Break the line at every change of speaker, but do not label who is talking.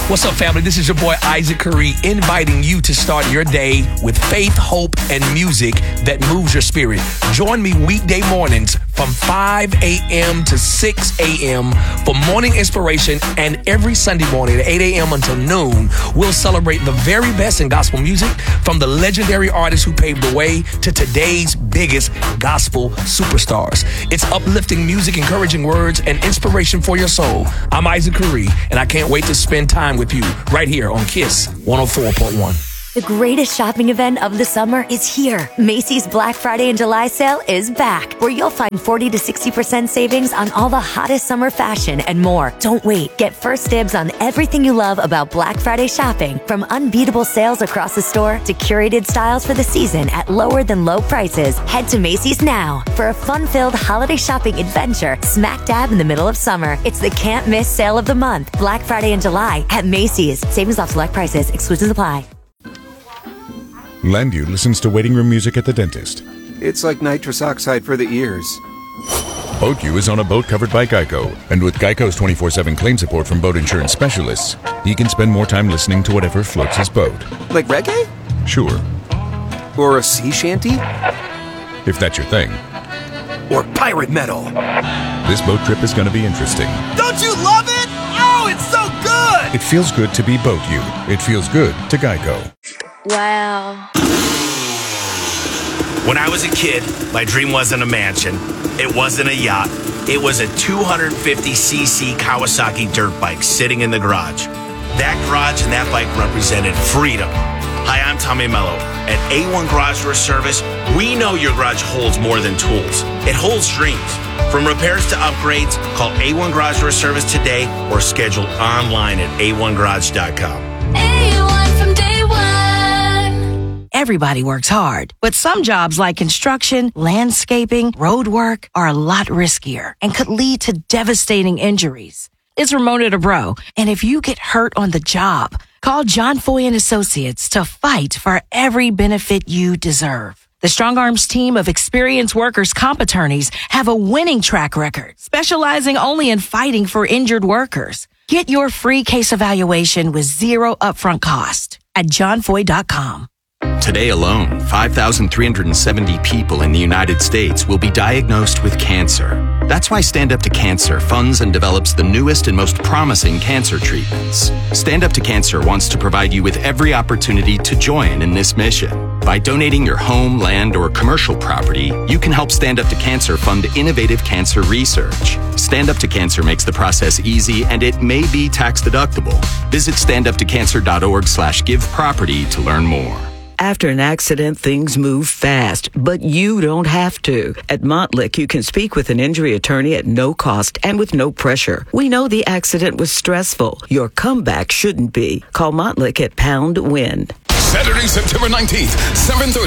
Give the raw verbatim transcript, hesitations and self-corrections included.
What's up, family? This is your boy Isaac Curry, inviting you to start your day with faith, hope, and music that moves your spirit. Join me weekday mornings from five a.m. to six a.m. for morning inspiration, and every Sunday morning at eight a.m. until noon, we'll celebrate the very best in gospel music from the legendary artists who paved the way to today's biggest gospel superstars. It's uplifting music, encouraging words, and inspiration for your soul. I'm Isaac Curry, and I can't wait to spend time with you right here on Kiss one oh four point one.
The greatest shopping event of the summer is here. Macy's Black Friday and July sale is back, where you'll find forty to sixty percent savings on all the hottest summer fashion and more. Don't wait. Get first dibs on everything you love about Black Friday shopping, from unbeatable sales across the store to curated styles for the season at lower than low prices. Head to Macy's now for a fun-filled holiday shopping adventure smack dab in the middle of summer. It's the can't miss sale of the month. Black Friday and July at Macy's. Savings off select prices. Exclusions apply.
Landu listens to waiting room music at the dentist.
It's like nitrous oxide for the ears.
BoatU is on a boat covered by Geico, and with Geico's twenty-four seven claim support from boat insurance specialists, he can spend more time listening to whatever floats his boat.
Like reggae?
Sure.
Or a sea shanty?
If that's your thing.
Or pirate metal?
This boat trip is going to be interesting.
Don't you love it? Oh, it's so good!
It feels good to be BoatU. It feels good to Geico.
Wow.
When I was a kid, my dream wasn't a mansion. It wasn't a yacht. It was a two hundred fifty c c Kawasaki dirt bike sitting in the garage. That garage and that bike represented freedom. Hi, I'm Tommy Mello. At A one Garage Door Service, we know your garage holds more than tools. It holds dreams. From repairs to upgrades, call A one Garage Door Service today or schedule online at a one garage dot com.
A one from day one.
Everybody works hard, but some jobs like construction, landscaping, road work are a lot riskier and could lead to devastating injuries. It's Ramona DeBro, and if you get hurt on the job, call John Foy and Associates to fight for every benefit you deserve. The Strong Arms team of experienced workers' comp attorneys have a winning track record, specializing only in fighting for injured workers. Get your free case evaluation with zero upfront cost at john foy dot com.
Today alone, five thousand three hundred seventy people in the United States will be diagnosed with cancer. That's why Stand Up to Cancer funds and develops the newest and most promising cancer treatments. Stand Up to Cancer wants to provide you with every opportunity to join in this mission. By donating your home, land, or commercial property, you can help Stand Up to Cancer fund innovative cancer research. Stand Up to Cancer makes the process easy, and it may be tax deductible. Visit stand up to cancer dot org slash give property to learn more.
After an accident, things move fast, but you don't have to. At Montlick, you can speak with an injury attorney at no cost and with no pressure. We know the accident was stressful. Your comeback shouldn't be. Call Montlick at Pound Win.
Saturday, September nineteenth, seven thirty.